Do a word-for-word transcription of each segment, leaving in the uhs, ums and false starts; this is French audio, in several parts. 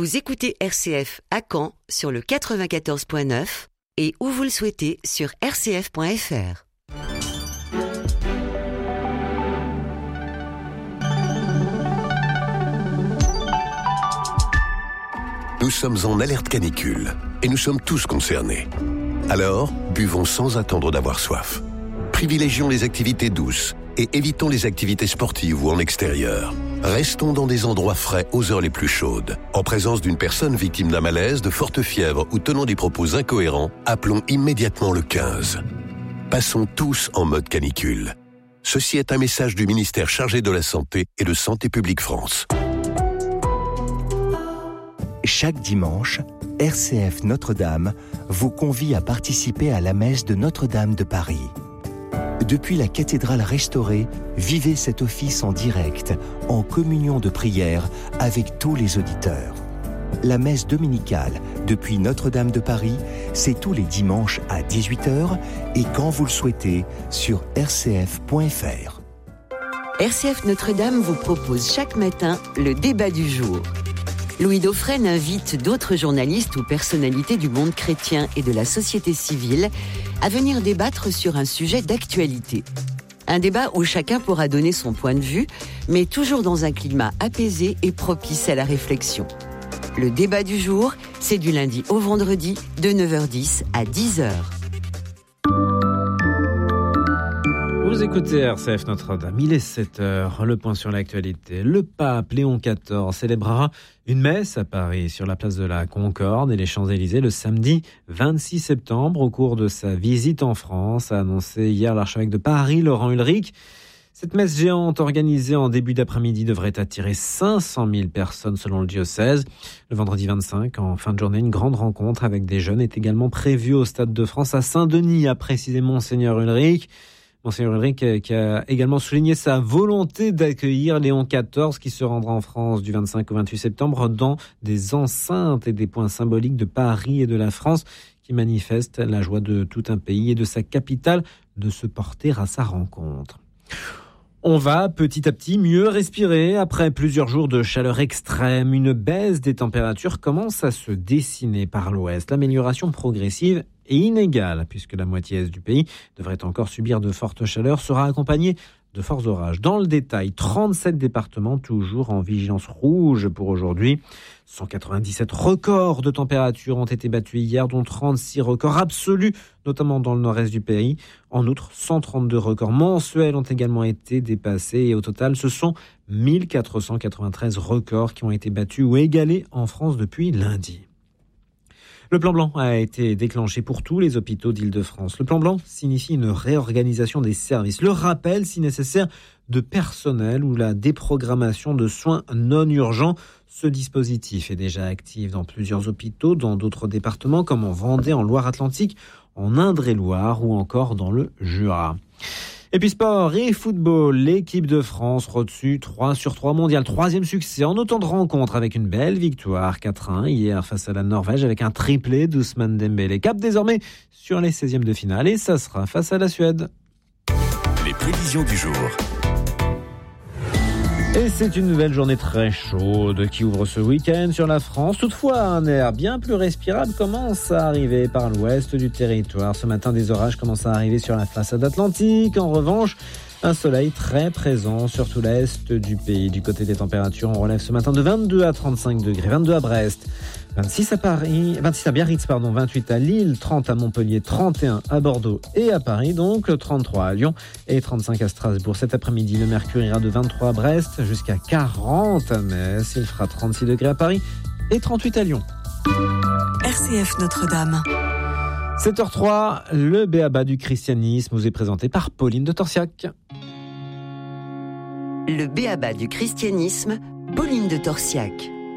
Vous écoutez R C F à Caen sur le quatre-vingt-quatorze point neuf et où vous le souhaitez sur r c f point f r. Nous sommes en alerte canicule et nous sommes tous concernés. Alors, buvons sans attendre d'avoir soif. Privilégions les activités douces et évitons les activités sportives ou en extérieur. Restons dans des endroits frais aux heures les plus chaudes. En présence d'une personne victime d'un malaise, de forte fièvre ou tenant des propos incohérents, appelons immédiatement le quinze. Passons tous en mode canicule. Ceci est un message du ministère chargé de la Santé et de Santé publique France. Chaque dimanche, R C F Notre-Dame vous convie à participer à la messe de Notre-Dame de Paris. Depuis la cathédrale restaurée, vivez cet office en direct, en communion de prière avec tous les auditeurs. La messe dominicale depuis Notre-Dame de Paris, c'est tous les dimanches à dix-huit heures et quand vous le souhaitez sur r c f point f r. R C F Notre-Dame vous propose chaque matin le débat du jour. Louis Dauphren invite d'autres journalistes ou personnalités du monde chrétien et de la société civile à venir débattre sur un sujet d'actualité. Un débat où chacun pourra donner son point de vue, mais toujours dans un climat apaisé et propice à la réflexion. Le débat du jour, c'est du lundi au vendredi de neuf heures dix à dix heures. Vous écoutez R C F Notre-Dame, il est sept heures, le point sur l'actualité. Le pape Léon quatorze célébrera une messe à Paris sur la place de la Concorde et les Champs-Élysées le samedi vingt-six septembre au cours de sa visite en France, a annoncé hier l'archevêque de Paris, Laurent Ulrich. Cette messe géante organisée en début d'après-midi devrait attirer cinq cent mille personnes selon le diocèse. Le vendredi vingt-cinq, en fin de journée, une grande rencontre avec des jeunes est également prévue au Stade de France à Saint-Denis, a précisé Monseigneur Ulrich. Monseigneur Ulrich qui a également souligné sa volonté d'accueillir Léon quatorze qui se rendra en France du vingt-cinq au vingt-huit septembre dans des enceintes et des points symboliques de Paris et de la France qui manifestent la joie de tout un pays et de sa capitale de se porter à sa rencontre. On va petit à petit mieux respirer. Après plusieurs jours de chaleur extrême, une baisse des températures commence à se dessiner par l'ouest. L'amélioration progressive et inégale, puisque la moitié est du pays devrait encore subir de fortes chaleurs, sera accompagnée de forts orages. Dans le détail, trente-sept départements toujours en vigilance rouge pour aujourd'hui. cent quatre-vingt-dix-sept records de température ont été battus hier, dont trente-six records absolus, notamment dans le nord-est du pays. En outre, cent trente-deux records mensuels ont également été dépassés et au total, ce sont mille quatre cent quatre-vingt-treize records qui ont été battus ou égalés en France depuis lundi. Le plan blanc a été déclenché pour tous les hôpitaux d'Île-de-France. Le plan blanc signifie une réorganisation des services, le rappel, si nécessaire, de personnel ou la déprogrammation de soins non urgents. Ce dispositif est déjà actif dans plusieurs hôpitaux, dans d'autres départements comme en Vendée, en Loire-Atlantique, en Indre-et-Loire ou encore dans le Jura. Et puis sport et football, l'équipe de France reçut trois sur trois mondial. Troisième succès en autant de rencontres avec une belle victoire quatre à un hier face à la Norvège avec un triplé d'Ousmane Dembélé. Cap désormais sur les seizièmes de finale et ça sera face à la Suède. Les prévisions du jour. Et c'est une nouvelle journée très chaude qui ouvre ce week-end sur la France. Toutefois, un air bien plus respirable commence à arriver par l'ouest du territoire. Ce matin, des orages commencent à arriver sur la façade atlantique. En revanche, un soleil très présent sur tout l'est du pays. Du côté des températures, on relève ce matin de vingt-deux à trente-cinq degrés, vingt-deux à Brest, vingt-six à Paris, vingt-six à Biarritz, pardon, vingt-huit à Lille, trente à Montpellier, trente et un à Bordeaux et à Paris, donc trente-trois à Lyon et trente-cinq à Strasbourg. Cet après-midi, le mercure ira de vingt-trois à Brest jusqu'à quarante à Metz. Il fera trente-six degrés à Paris et trente-huit à Lyon. R C F Notre-Dame. sept heures trois, le b.a.-ba du christianisme vous est présenté par Pauline de Torsiac. Le b.a.-ba du christianisme, Pauline de Torsiac.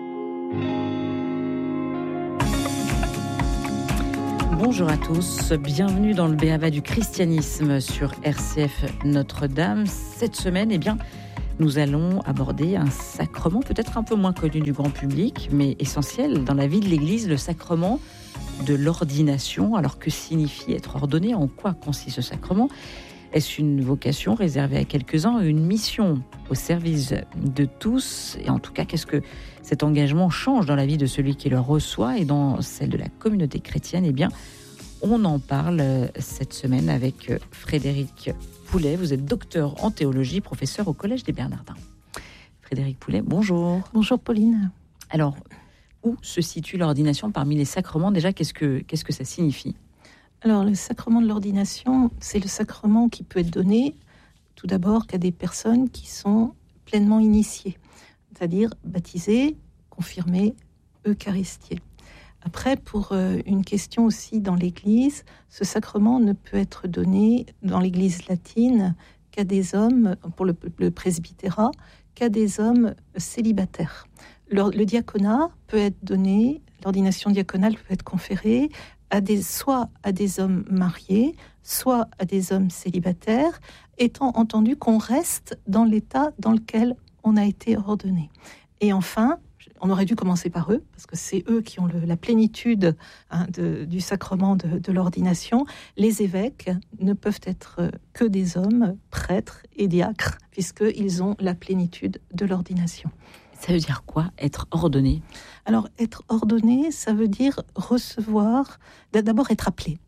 Bonjour à tous, bienvenue dans le b.a.-ba du christianisme sur R C F Notre-Dame. Cette semaine, eh bien, nous allons aborder un sacrement peut-être un peu moins connu du grand public, mais essentiel dans la vie de l'Église, le sacrement de l'ordination. Alors que signifie être ordonné ? En quoi consiste ce sacrement ? Est-ce une vocation réservée à quelques-uns, une mission au service de tous? Et en tout cas, qu'est-ce que cet engagement change dans la vie de celui qui le reçoit et dans celle de la communauté chrétienne? Eh bien, on en parle cette semaine avec Frédéric Poulet. Vous êtes docteur en théologie, professeur au Collège des Bernardins. Frédéric Poulet, bonjour. Bonjour Pauline. Alors, où se situe l'ordination parmi les sacrements? Déjà, qu'est-ce que, qu'est-ce que ça signifie? Alors, le sacrement de l'ordination, c'est le sacrement qui peut être donné tout d'abord qu'à des personnes qui sont pleinement initiées, c'est-à-dire baptisées, confirmées, eucharistiées. Après, pour euh, une question aussi dans l'Église, ce sacrement ne peut être donné dans l'Église latine qu'à des hommes, pour le, le presbytérat, qu'à des hommes célibataires. Le, le diaconat peut être donné, l'ordination diaconale peut être conférée à des, soit à des hommes mariés, soit à des hommes célibataires, étant entendu qu'on reste dans l'état dans lequel on a été ordonné. Et enfin, on aurait dû commencer par eux, parce que c'est eux qui ont le, la plénitude hein, de, du sacrement de, de l'ordination. Les évêques ne peuvent être que des hommes, prêtres et diacres, puisqu'ils ont la plénitude de l'ordination. Ça veut dire quoi, être ordonné? Alors, être ordonné, ça veut dire recevoir, d'abord être appelé.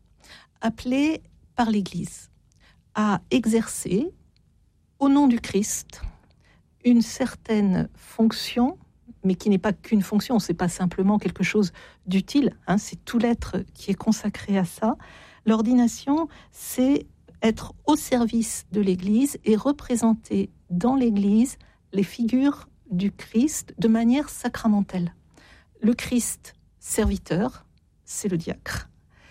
Appelé par l'Église à exercer, au nom du Christ, une certaine fonction, mais qui n'est pas qu'une fonction, c'est pas simplement quelque chose d'utile, hein, c'est tout l'être qui est consacré à ça. L'ordination, c'est être au service de l'Église et représenter dans l'Église les figures du Christ de manière sacramentelle. Le Christ serviteur, c'est le diacre.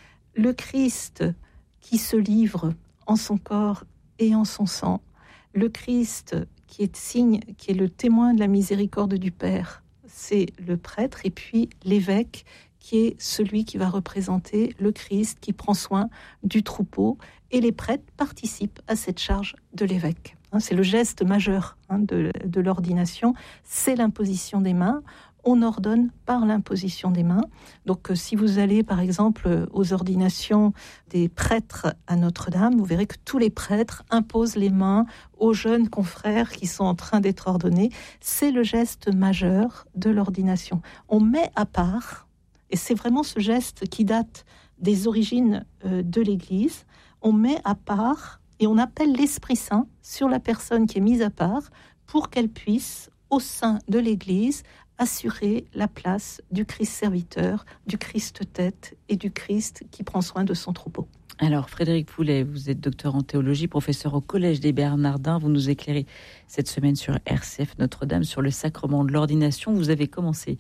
Le Christ qui se livre en son corps et en son sang. Le Christ qui est signe, qui est le témoin de la miséricorde du Père, c'est le prêtre. Et puis l'évêque qui est celui qui va représenter le Christ, qui prend soin du troupeau. Et les prêtres participent à cette charge de l'évêque. C'est le geste majeur hein, de, de l'ordination, c'est l'imposition des mains. On ordonne par l'imposition des mains. Donc, euh, si vous allez, par exemple, aux ordinations des prêtres à Notre-Dame, vous verrez que tous les prêtres imposent les mains aux jeunes confrères qui sont en train d'être ordonnés. C'est le geste majeur de l'ordination. On met à part, et c'est vraiment ce geste qui date des origines euh, de l'Église, on met à part et on appelle l'Esprit Saint sur la personne qui est mise à part pour qu'elle puisse, au sein de l'Église, assurer la place du Christ serviteur, du Christ tête et du Christ qui prend soin de son troupeau. Alors, Frédéric Poulet, vous êtes docteur en théologie, professeur au Collège des Bernardins. Vous nous éclairez cette semaine sur R C F Notre-Dame, sur le sacrement de l'ordination. Vous avez commencé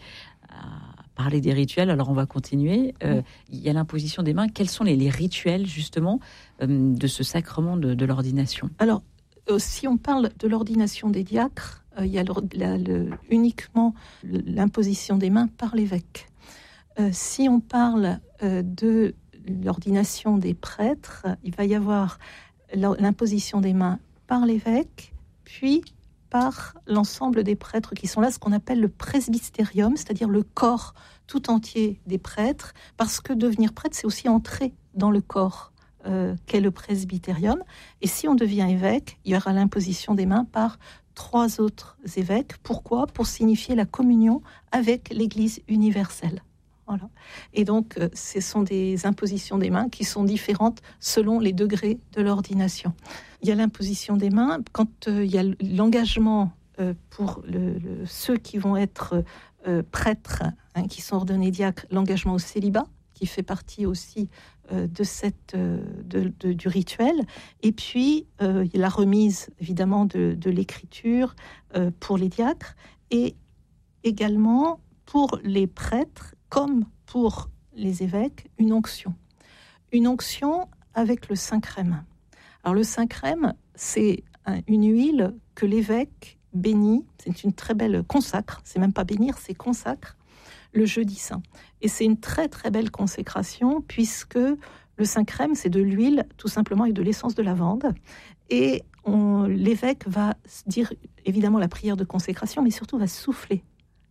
à parler des rituels, alors on va continuer. Euh, il y a l'imposition des mains. Quels sont les, les rituels, justement, euh, de ce sacrement de, de l'ordination? Alors, euh, si on parle de l'ordination des diacres, euh, il y a le, la, le, uniquement l'imposition des mains par l'évêque. Euh, si on parle euh, de l'ordination des prêtres, il va y avoir l'imposition des mains par l'évêque, puis par l'ensemble des prêtres qui sont là, ce qu'on appelle le presbytérium, c'est-à-dire le corps tout entier des prêtres, parce que devenir prêtre, c'est aussi entrer dans le corps euh, qu'est le presbytérium. Et si on devient évêque, il y aura l'imposition des mains par trois autres évêques. Pourquoi ? Pour signifier la communion avec l'Église universelle. Voilà. Et donc, euh, ce sont des impositions des mains qui sont différentes selon les degrés de l'ordination. Il y a l'imposition des mains quand euh, il y a l'engagement euh, pour le, le, ceux qui vont être euh, prêtres, hein, qui sont ordonnés diacres, l'engagement au célibat, qui fait partie aussi euh, de cette, euh, de, de, du rituel. Et puis, euh, il y a la remise, évidemment, de, de l'écriture euh, pour les diacres, et également pour les prêtres, comme pour les évêques, une onction. Une onction avec le Saint-Crème. Alors le Saint-Crème, c'est un, une huile que l'évêque bénit, c'est une très belle consacre, c'est même pas bénir, c'est consacre, le jeudi saint. Et c'est une très très belle consécration, puisque le Saint-Crème, c'est de l'huile, tout simplement, et de l'essence de lavande. Et on, l'évêque va dire, évidemment, la prière de consécration, mais surtout va souffler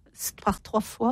par trois fois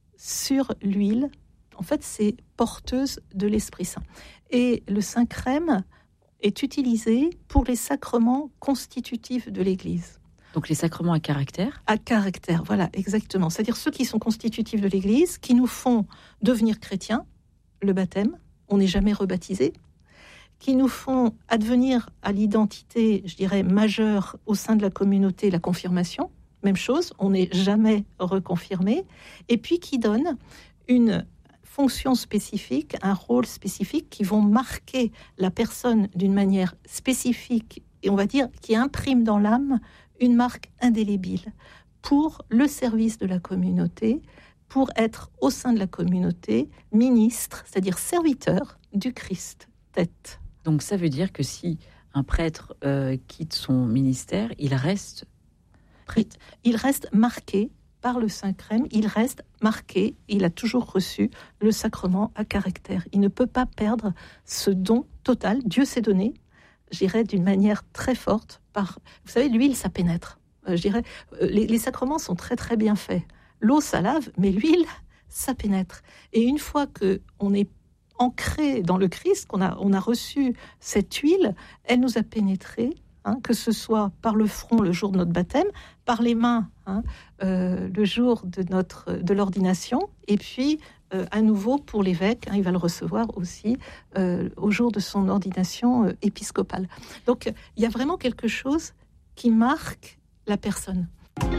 sur l'huile. En fait, c'est porteuse de l'Esprit Saint. Et le Saint-Crème, est utilisé pour les sacrements constitutifs de l'Église. Donc les sacrements à caractère ? À caractère, voilà, exactement. C'est-à-dire ceux qui sont constitutifs de l'Église, qui nous font devenir chrétiens, le baptême, on n'est jamais rebaptisé, qui nous font advenir à l'identité, je dirais, majeure au sein de la communauté, la confirmation, même chose, on n'est jamais reconfirmé, et puis qui donnent une fonction spécifique, un rôle spécifique, qui vont marquer la personne d'une manière spécifique, et on va dire, qui imprime dans l'âme une marque indélébile pour le service de la communauté, pour être au sein de la communauté, ministre, c'est-à-dire serviteur du Christ, tête. Donc ça veut dire que si un prêtre euh, quitte son ministère, il reste prêtre. Il, il reste marqué par le Saint-Crème, il reste marqué, il a toujours reçu le sacrement à caractère. Il ne peut pas perdre ce don total. Dieu s'est donné, je dirais, d'une manière très forte. Par, vous savez, l'huile, ça pénètre. Euh, je dirais, euh, les, les sacrements sont très très bien faits. L'eau, ça lave, mais l'huile, ça pénètre. Et une fois qu'on est ancré dans le Christ, qu'on a, on a reçu cette huile, elle nous a pénétré, hein, que ce soit par le front le jour de notre baptême, par les mains hein, euh, le jour de, notre, de l'ordination, et puis euh, à nouveau pour l'évêque, hein, il va le recevoir aussi euh, au jour de son ordination euh, épiscopale. Donc il y a vraiment quelque chose qui marque la personne.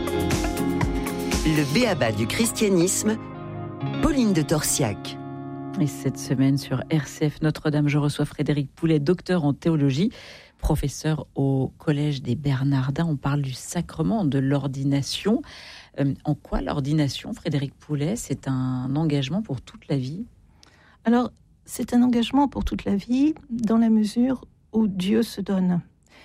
Le b.a.-ba du christianisme, Pauline de Torsiac. Et cette semaine sur R C F Notre-Dame, je reçois Frédéric Poulet, docteur en théologie, professeur au Collège des Bernardins. On parle du sacrement de l'ordination. Euh, en quoi l'ordination, Frédéric Poulet, c'est un engagement pour toute la vie ? Alors, c'est un engagement pour toute la vie dans la mesure où Dieu se donne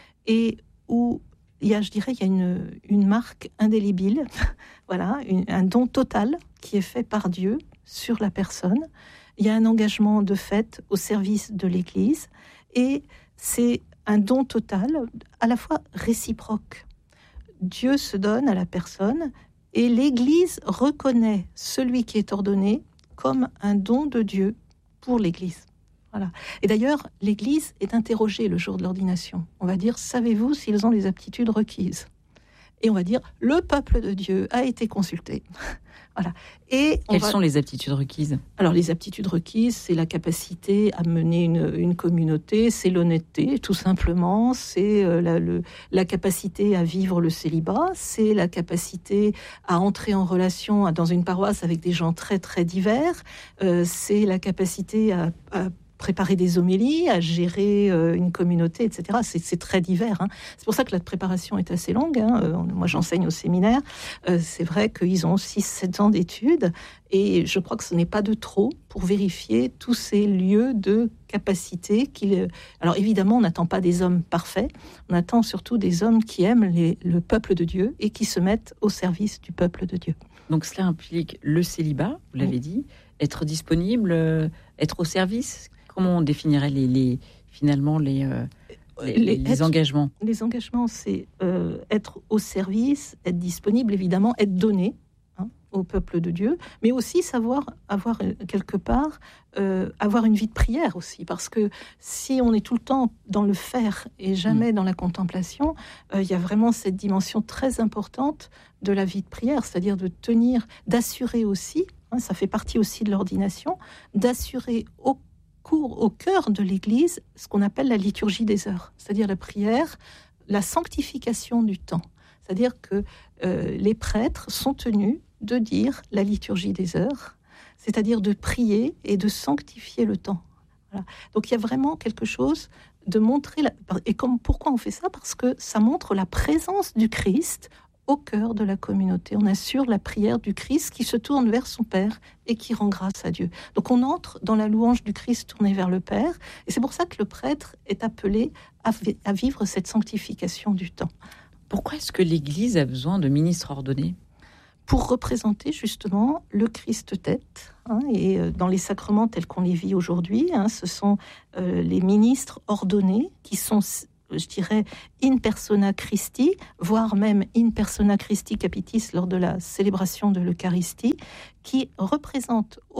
et où il y a, je dirais, il y a une, une marque indélébile, voilà, une, un don total qui est fait par Dieu sur la personne. Il y a un engagement de fait au service de l'Église et c'est un don total, à la fois réciproque. Dieu se donne à la personne et l'Église reconnaît celui qui est ordonné comme un don de Dieu pour l'Église. Voilà. Et d'ailleurs, l'Église est interrogée le jour de l'ordination. On va dire, savez-vous s'ils ont les aptitudes requises ? Et on va dire, le peuple de Dieu a été consulté. Voilà. Et on Quelles va... sont les aptitudes requises ? Alors, les aptitudes requises, c'est la capacité à mener une, une communauté, c'est l'honnêteté, tout simplement, c'est euh, la, le, la capacité à vivre le célibat, c'est la capacité à entrer en relation dans une paroisse avec des gens très, très divers, euh, c'est la capacité à, à préparer des homélies, à gérer euh, une communauté, et cetera. C'est, c'est très divers. Hein. C'est pour ça que la préparation est assez longue. Hein. Euh, moi, j'enseigne au séminaire. Euh, c'est vrai qu'ils ont six sept ans d'études et je crois que ce n'est pas de trop pour vérifier tous ces lieux de capacité. Qu'ils... Alors évidemment, on n'attend pas des hommes parfaits. On attend surtout des hommes qui aiment les, le peuple de Dieu et qui se mettent au service du peuple de Dieu. Donc cela implique le célibat, vous l'avez oui. dit, être disponible, euh, être au service. Comment on définirait les, les, finalement les, euh, les, les, les être, engagements ? Les engagements, c'est euh, être au service, être disponible, évidemment, être donné hein, au peuple de Dieu, mais aussi savoir avoir quelque part, euh, avoir une vie de prière aussi, parce que si on est tout le temps dans le faire et jamais mmh. dans la contemplation, euh, il y a vraiment cette dimension très importante de la vie de prière, c'est-à-dire de tenir, d'assurer aussi, hein, ça fait partie aussi de l'ordination, d'assurer au cours au cœur de l'Église, ce qu'on appelle la liturgie des heures, c'est-à-dire la prière, la sanctification du temps. C'est-à-dire que euh, les prêtres sont tenus de dire la liturgie des heures, c'est-à-dire de prier et de sanctifier le temps. Voilà. Donc il y a vraiment quelque chose de montrer... La... Et comme, pourquoi on fait ça ? Parce que ça montre la présence du Christ au cœur de la communauté. On assure la prière du Christ qui se tourne vers son Père et qui rend grâce à Dieu. Donc on entre dans la louange du Christ tournée vers le Père, et c'est pour ça que le prêtre est appelé à, v- à vivre cette sanctification du temps. Pourquoi est-ce que l'Église a besoin de ministres ordonnés ? Pour représenter justement le Christ tête, hein, et euh, dans les sacrements tels qu'on les vit aujourd'hui, hein, ce sont euh, les ministres ordonnés qui sont... je dirais, in persona Christi, voire même in persona Christi Capitis lors de la célébration de l'Eucharistie, qui représente au,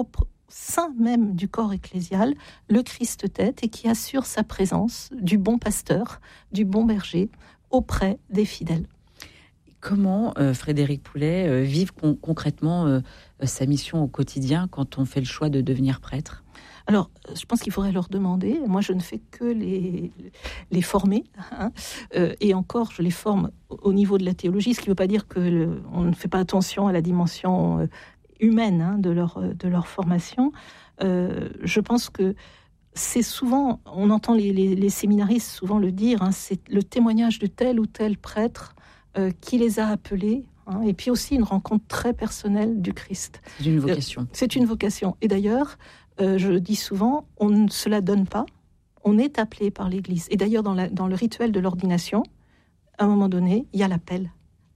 sein même du corps ecclésial, le Christ tête, et qui assure sa présence du bon pasteur, du bon berger, auprès des fidèles. Comment, euh, Frédéric Poulet, euh, vivre con- concrètement euh, sa mission au quotidien quand on fait le choix de devenir prêtre ? Alors, je pense qu'il faudrait leur demander. Moi, je ne fais que les, les former. Hein. Euh, et encore, je les forme au niveau de la théologie, ce qui ne veut pas dire qu'on ne fait pas attention à la dimension euh, humaine hein, de, leur, de leur formation. Euh, je pense que c'est souvent, on entend les, les, les séminaristes souvent le dire, hein, c'est le témoignage de tel ou tel prêtre euh, qui les a appelés. Hein, et puis aussi une rencontre très personnelle du Christ. C'est une vocation. Euh, c'est une vocation. Et d'ailleurs, Euh, je dis souvent, on ne se la donne pas, on est appelé par l'Église. Et d'ailleurs, dans, la, dans le rituel de l'ordination, à un moment donné, il y a l'appel.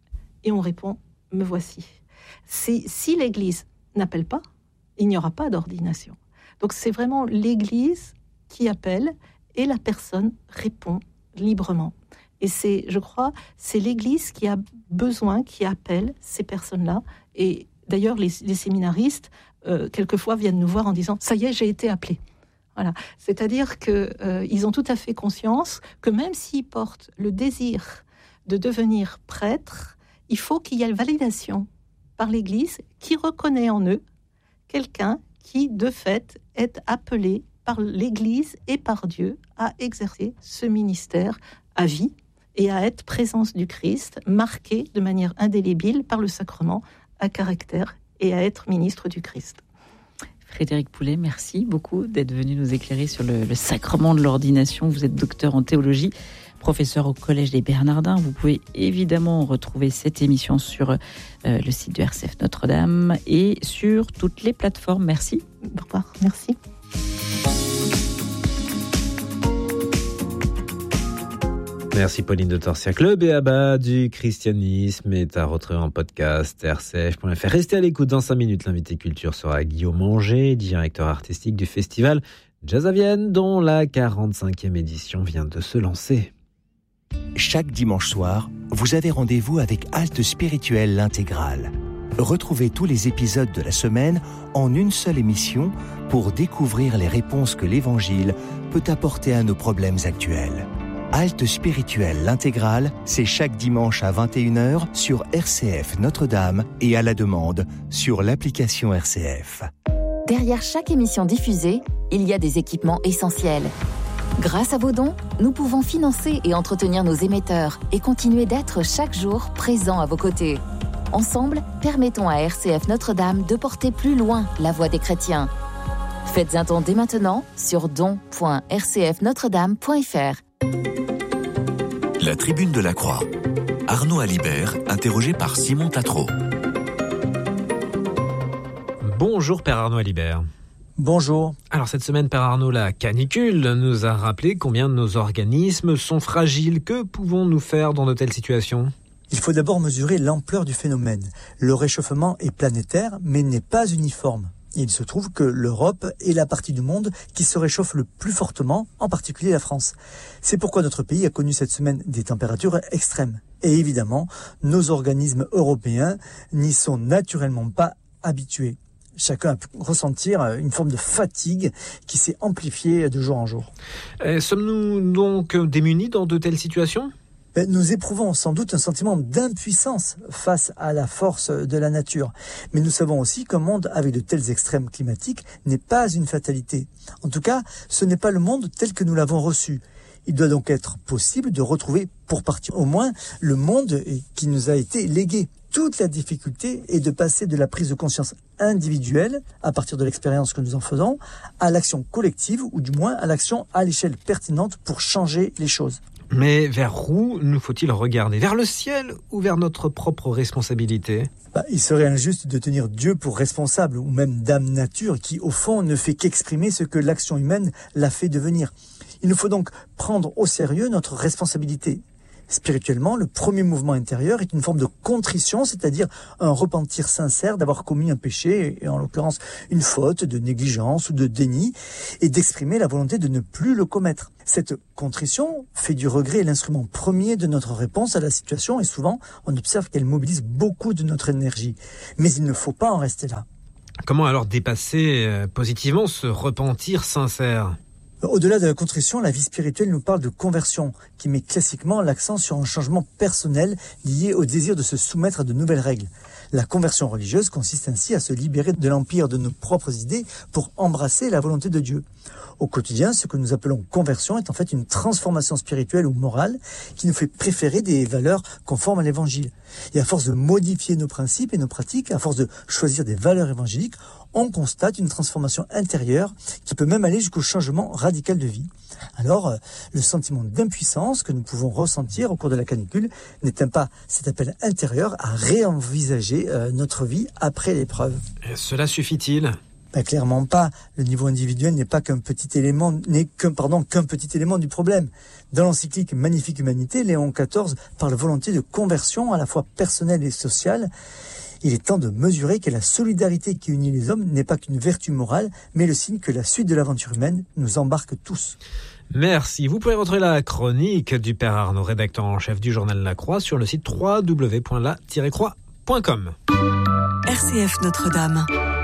Et on répond, me voici. Si, si l'Église n'appelle pas, il n'y aura pas d'ordination. Donc c'est vraiment l'Église qui appelle et la personne répond librement. Et c'est, je crois, c'est l'Église qui a besoin, qui appelle ces personnes-là. Et d'ailleurs, les, les séminaristes, Euh, quelquefois viennent nous voir en disant « ça y est, j'ai été appelé ». Voilà. C'est-à-dire qu'ils euh, ont tout à fait conscience que même s'ils portent le désir de devenir prêtre, il faut qu'il y ait une validation par l'Église qui reconnaît en eux quelqu'un qui, de fait, est appelé par l'Église et par Dieu à exercer ce ministère à vie et à être présence du Christ, marqué de manière indélébile par le sacrement à caractère et à être ministre du Christ. Frédéric Poulet, merci beaucoup d'être venu nous éclairer sur le, le sacrement de l'ordination. Vous êtes docteur en théologie, professeur au Collège des Bernardins. Vous pouvez évidemment retrouver cette émission sur euh, le site de R C F Notre-Dame et sur toutes les plateformes. Merci. Au revoir. Merci. Merci Pauline de Torsiac. Le B.A.B.A. du christianisme est à retrouver en podcast r c f point f r. Restez à l'écoute. Dans cinq minutes, l'invité culture sera Guillaume Anger, directeur artistique du festival Jazz à Vienne, dont la quarante-cinquième édition vient de se lancer. Chaque dimanche soir, vous avez rendez-vous avec Halte Spirituelle l'intégrale. Retrouvez tous les épisodes de la semaine en une seule émission pour découvrir les réponses que l'Évangile peut apporter à nos problèmes actuels. Halte Spirituelle l'intégrale, c'est chaque dimanche à vingt et une heures sur R C F Notre-Dame et à la demande sur l'application R C F. Derrière chaque émission diffusée, il y a des équipements essentiels. Grâce à vos dons, nous pouvons financer et entretenir nos émetteurs et continuer d'être chaque jour présents à vos côtés. Ensemble, permettons à R C F Notre-Dame de porter plus loin la voix des chrétiens. Faites un don dès maintenant sur don point r c f notre dame point f r. La Tribune de la Croix. Arnaud Alibert, interrogé par Simon Tatro. Bonjour Père Arnaud Alibert. Bonjour. Alors cette semaine, Père Arnaud, la canicule nous a rappelé combien nos organismes sont fragiles. Que pouvons-nous faire dans de telles situations ? Il faut d'abord mesurer l'ampleur du phénomène. Le réchauffement est planétaire, mais n'est pas uniforme. Il se trouve que l'Europe est la partie du monde qui se réchauffe le plus fortement, en particulier la France. C'est pourquoi notre pays a connu cette semaine des températures extrêmes. Et évidemment, nos organismes européens n'y sont naturellement pas habitués. Chacun a pu ressentir une forme de fatigue qui s'est amplifiée de jour en jour. Et sommes-nous donc démunis dans de telles situations ? Nous éprouvons sans doute un sentiment d'impuissance face à la force de la nature. Mais nous savons aussi qu'un monde avec de tels extrêmes climatiques n'est pas une fatalité. En tout cas, ce n'est pas le monde tel que nous l'avons reçu. Il doit donc être possible de retrouver, pour partie au moins, le monde qui nous a été légué. Toute la difficulté est de passer de la prise de conscience individuelle, à partir de l'expérience que nous en faisons, à l'action collective, ou du moins à l'action à l'échelle pertinente pour changer les choses. Mais vers où nous faut-il regarder ? Vers le ciel ou vers notre propre responsabilité ? Bah, il serait injuste de tenir Dieu pour responsable, ou même Dame Nature, qui au fond ne fait qu'exprimer ce que l'action humaine l'a fait devenir. Il nous faut donc prendre au sérieux notre responsabilité. Spirituellement, le premier mouvement intérieur est une forme de contrition, c'est-à-dire un repentir sincère d'avoir commis un péché, et en l'occurrence une faute, de négligence ou de déni, et d'exprimer la volonté de ne plus le commettre. Cette contrition fait du regret l'instrument premier de notre réponse à la situation, et souvent on observe qu'elle mobilise beaucoup de notre énergie. Mais il ne faut pas en rester là. Comment alors dépasser euh, positivement ce repentir sincère ? Au-delà de la contrition, la vie spirituelle nous parle de conversion, qui met classiquement l'accent sur un changement personnel lié au désir de se soumettre à de nouvelles règles. La conversion religieuse consiste ainsi à se libérer de l'empire de nos propres idées pour embrasser la volonté de Dieu. Au quotidien, ce que nous appelons conversion est en fait une transformation spirituelle ou morale qui nous fait préférer des valeurs conformes à l'évangile. Et à force de modifier nos principes et nos pratiques, à force de choisir des valeurs évangéliques, on constate une transformation intérieure qui peut même aller jusqu'au changement radical de vie. Alors, le sentiment d'impuissance que nous pouvons ressentir au cours de la canicule n'éteint pas cet appel intérieur à réenvisager euh, notre vie après l'épreuve. Et cela suffit-il ? Ben, clairement pas. Le niveau individuel n'est pas qu'un petit élément, n'est qu'un, pardon, qu'un petit élément du problème. Dans l'encyclique Magnifique Humanité, Léon quatorze parle volontiers de conversion à la fois personnelle et sociale. Il est temps de mesurer que la solidarité qui unit les hommes n'est pas qu'une vertu morale, mais le signe que la suite de l'aventure humaine nous embarque tous. Merci. Vous pouvez retrouver la chronique du Père Arnaud, rédacteur en chef du journal La Croix, sur le site w w w point la tiret croix point com. R C F Notre-Dame.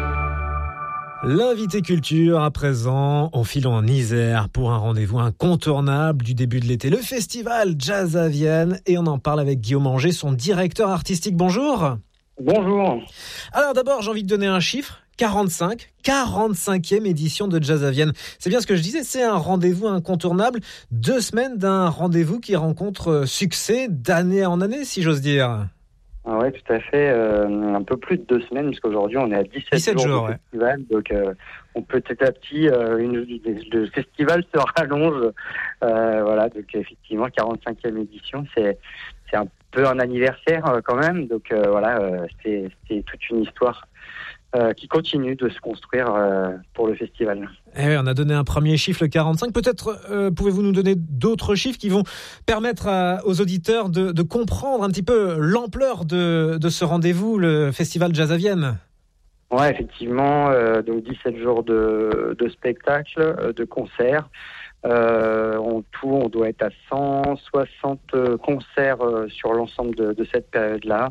L'invité culture à présent, on file en Isère pour un rendez-vous incontournable du début de l'été, le festival Jazz à Vienne, et on en parle avec Guillaume Anger, son directeur artistique. Bonjour. Bonjour. Alors d'abord, j'ai envie de donner un chiffre, quarante-cinq, quarante-cinquième édition de Jazz à Vienne. C'est bien ce que je disais, c'est un rendez-vous incontournable, deux semaines d'un rendez-vous qui rencontre succès d'année en année, si j'ose dire. Ah ouais, tout à fait. Euh, un peu plus de deux semaines, puisqu'aujourd'hui on est à dix-sept, dix-sept jours, jours de ouais. festival. Donc euh, on petit à petit, euh, une, le festival se rallonge. Euh, voilà, donc effectivement, quarante-cinquième édition, c'est, c'est un peu un anniversaire euh, quand même. Donc euh, voilà, euh, c'est, c'est toute une histoire euh, qui continue de se construire euh, pour le festival. Eh oui, on a donné un premier chiffre, le quarante-cinq. Peut-être euh, pouvez-vous nous donner d'autres chiffres qui vont permettre à, aux auditeurs de, de comprendre un petit peu l'ampleur de, de ce rendez-vous, le Festival Jazz à Vienne. Ouais, effectivement, euh, donc dix-sept jours de, de spectacles, de concerts. Euh, en tout, on doit être à cent soixante concerts euh, sur l'ensemble de, de cette période-là.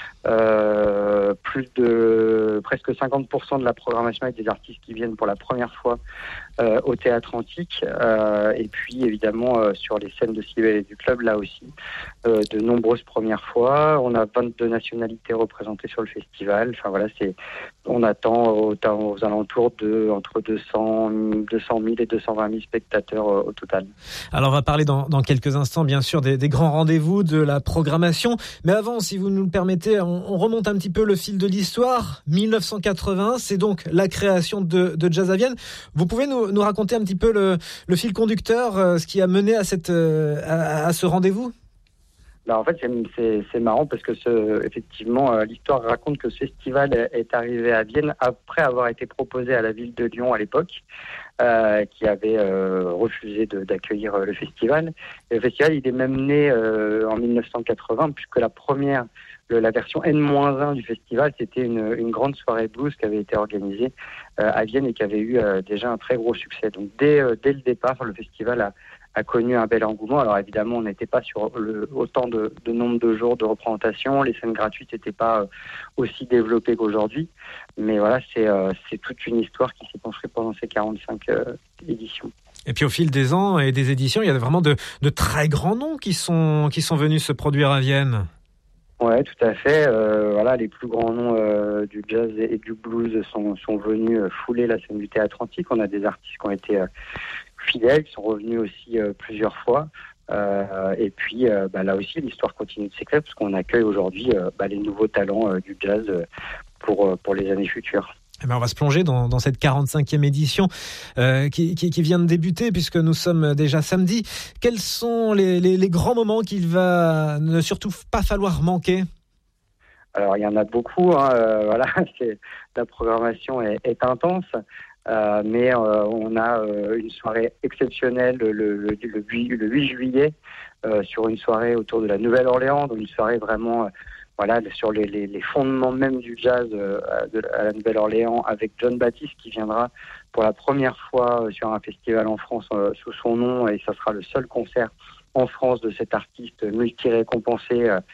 Euh, plus de presque cinquante pour cent de la programmation avec des artistes qui viennent pour la première fois euh, au Théâtre Antique, euh, et puis évidemment euh, sur les scènes de Cybèle et du Club, là aussi euh, de nombreuses premières fois. On a vingt-deux nationalités représentées sur le festival. Enfin voilà, c'est on attend aux, aux alentours de entre deux cents mille et deux cent vingt mille spectateurs euh, au total. Alors on va parler dans, dans quelques instants bien sûr des, des grands rendez-vous, de la programmation, mais avant, si vous nous le permettez, on On remonte un petit peu le fil de l'histoire. dix-neuf cent quatre-vingts, c'est donc la création de, de Jazz à Vienne. Vous pouvez nous, nous raconter un petit peu le, le fil conducteur, euh, ce qui a mené à, cette, euh, à, à ce rendez-vous ? Ben en fait, c'est, c'est, c'est marrant parce que ce, effectivement, euh, l'histoire raconte que ce festival est arrivé à Vienne après avoir été proposé à la ville de Lyon à l'époque, euh, qui avait euh, refusé de, d'accueillir euh, le festival. Et le festival, il est même né euh, en dix-neuf cent quatre-vingts, puisque la première la version N moins un du festival, c'était une, une grande soirée blues qui avait été organisée euh, à Vienne et qui avait eu euh, déjà un très gros succès. Donc dès, euh, dès le départ, le festival a, a connu un bel engouement. Alors évidemment, on n'était pas sur le, autant de, de nombre de jours de représentation, les scènes gratuites n'étaient pas euh, aussi développées qu'aujourd'hui. Mais voilà, c'est, euh, c'est toute une histoire qui s'est construite pendant ces quarante-cinq euh, éditions. Et puis au fil des ans et des éditions, il y a vraiment de, de très grands noms qui sont, qui sont venus se produire à Vienne. Ouais, tout à fait. Euh, voilà, les plus grands noms euh, du jazz et du blues sont, sont venus euh, fouler la scène du Théâtre Antique. On a des artistes qui ont été euh, fidèles, qui sont revenus aussi euh, plusieurs fois. Euh, et puis, euh, bah, là aussi, l'histoire continue de s'écrire parce qu'on accueille aujourd'hui euh, bah, les nouveaux talents euh, du jazz euh, pour, euh, pour les années futures. Eh bien, on va se plonger dans, dans cette quarante-cinquième édition euh, qui, qui, qui vient de débuter puisque nous sommes déjà samedi. Quels sont les, les, les grands moments qu'il va ne surtout pas falloir manquer ? Alors, il y en a beaucoup. Hein, euh, voilà, c'est, la programmation est, est intense. Euh, mais euh, on a euh, une soirée exceptionnelle le, le, le, le, huit, le huit juillet euh, sur une soirée autour de la Nouvelle-Orléans, donc une soirée vraiment... Euh, Voilà, sur les, les, les fondements même du jazz euh, de, à la Nouvelle-Orléans, avec John Baptiste qui viendra pour la première fois sur un festival en France euh, sous son nom, et ça sera le seul concert en France de cet artiste multi-récompensé euh,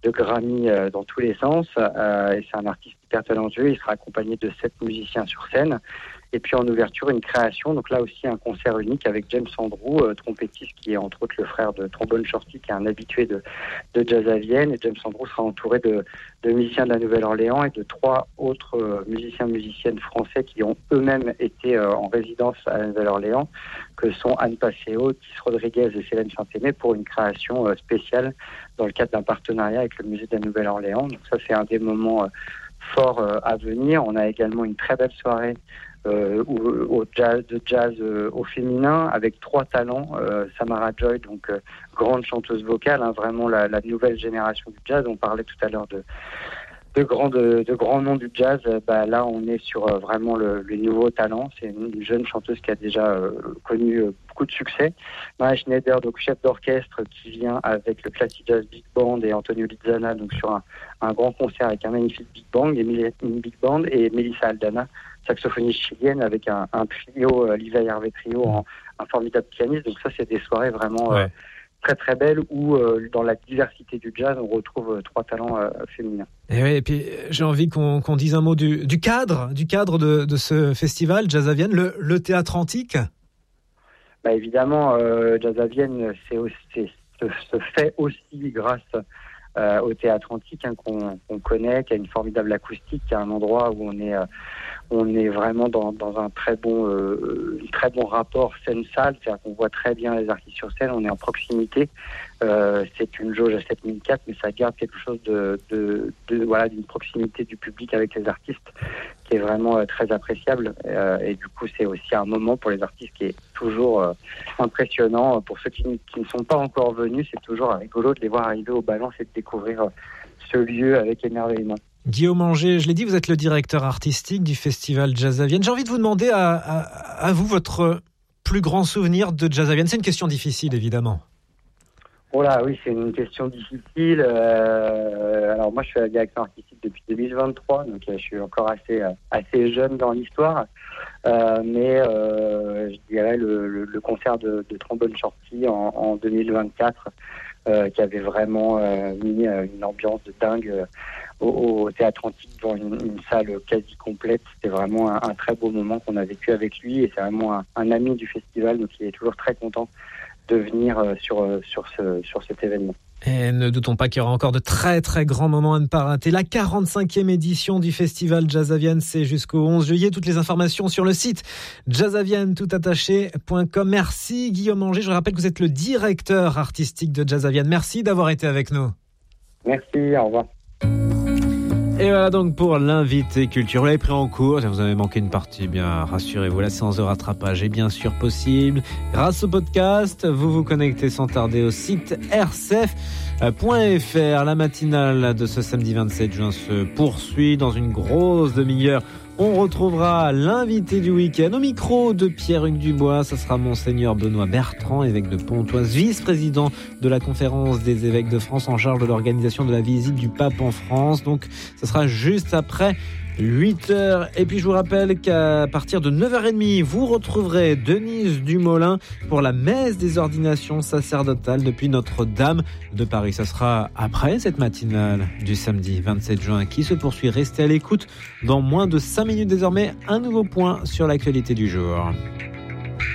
de Grammy euh, dans tous les sens. Euh, et c'est un artiste hyper talentueux. Il sera accompagné de sept musiciens sur scène. Et puis en ouverture, une création, donc là aussi un concert unique avec James Andrew, euh, trompettiste qui est entre autres le frère de Trombone Shorty, qui est un habitué de, de jazz à Vienne. Et James Andrew sera entouré de, de musiciens de la Nouvelle-Orléans et de trois autres euh, musiciens musiciennes français qui ont eux-mêmes été euh, en résidence à la Nouvelle-Orléans, que sont Anne Passeo, Tis Rodriguez et Célène Saint-Aimé, pour une création euh, spéciale dans le cadre d'un partenariat avec le musée de la Nouvelle-Orléans. Donc ça, c'est un des moments euh, forts euh, à venir. On a également une très belle soirée Euh, au, au jazz, de jazz euh, au féminin, avec trois talents. euh, Samara Joy, donc euh, grande chanteuse vocale, hein, vraiment la, la nouvelle génération du jazz. On parlait tout à l'heure de, de, grands, de, de grands noms du jazz. Euh, bah, là, on est sur euh, vraiment le, le nouveau talent. C'est une, une jeune chanteuse qui a déjà euh, connu euh, beaucoup de succès. Maya Schneider, donc chef d'orchestre, qui vient avec le Classic Jazz Big Band et Antonio Lizzana, donc sur un, un grand concert avec un magnifique Big Band, et, une Big Band, et Melissa Aldana, saxophoniste chilienne, avec un, un trio, euh, Lisa Hervé Trio, en, un formidable pianiste. Donc ça, c'est des soirées vraiment euh, ouais. très très belles où, euh, dans la diversité du jazz, on retrouve euh, trois talents euh, féminins. Et, oui, et puis j'ai envie qu'on, qu'on dise un mot du, du cadre, du cadre de, de ce festival Jazz à Vienne, le, le théâtre antique. Bah évidemment, euh, Jazz à Vienne, c'est, c'est, se, se fait aussi grâce euh, au théâtre antique, hein, qu'on, qu'on connaît, qui a une formidable acoustique, qui a un endroit où on est euh, on est vraiment dans, dans un très bon, euh, très bon rapport scène-salle, c'est-à-dire qu'on voit très bien les artistes sur scène, on est en proximité. Euh, c'est une jauge à sept mille quatre, mais ça garde quelque chose de, de, de voilà, d'une proximité du public avec les artistes qui est vraiment euh, très appréciable. Euh, et du coup, c'est aussi un moment pour les artistes qui est toujours euh, impressionnant. Pour ceux qui, qui ne sont pas encore venus, c'est toujours rigolo de les voir arriver au Balance et de découvrir euh, ce lieu avec émerveillement. Guillaume Anger, je l'ai dit, vous êtes le directeur artistique du festival Jazz à Vienne. J'ai envie de vous demander à, à, à vous votre plus grand souvenir de Jazz à Vienne. C'est une question difficile, évidemment. Oh là, oui, c'est une question difficile. Euh, alors moi, je suis à la direction artistique depuis deux mille vingt-trois, donc je suis encore assez assez jeune dans l'histoire. Euh, mais euh, je dirais le, le, le concert de, de Trombone Shorty en, en deux mille vingt-quatre, euh, qui avait vraiment euh, mis une ambiance de dingue euh, au, au théâtre antique devant une, une salle quasi complète. C'était vraiment un, un très beau moment qu'on a vécu avec lui, et c'est vraiment un, un ami du festival, donc il est toujours très content de venir sur, sur, ce, sur cet événement. Et ne doutons pas qu'il y aura encore de très très grands moments à ne pas rater. La quarante-cinquième édition du festival Jazz à Vienne, c'est jusqu'au onze juillet. Toutes les informations sur le site jazz à vienne tout attaché point com. Merci Guillaume Anger. Je rappelle que vous êtes le directeur artistique de Jazz à Vienne. Merci d'avoir été avec nous. Merci, au revoir. Et voilà donc pour l'invité culture. Vous l'avez pris en cours, vous avez manqué une partie, bien rassurez-vous, la séance de rattrapage est bien sûr possible. Grâce au podcast, vous vous connectez sans tarder au site r c f point f r. La matinale de ce samedi vingt-sept juin se poursuit dans une grosse demi-heure. On retrouvera l'invité du week-end au micro de Pierre-Hugues Dubois. Ce sera Monseigneur Benoît Bertrand, évêque de Pontoise, vice-président de la Conférence des évêques de France en charge de l'organisation de la visite du pape en France. Donc, ce sera juste après huit heures. Et puis je vous rappelle qu'à partir de neuf heures trente, vous retrouverez Denise Dumoulin pour la messe des ordinations sacerdotales depuis Notre-Dame de Paris. Ça sera après cette matinale du samedi vingt-sept juin qui se poursuit. Restez à l'écoute. Dans moins de cinq minutes désormais, un nouveau point sur l'actualité du jour.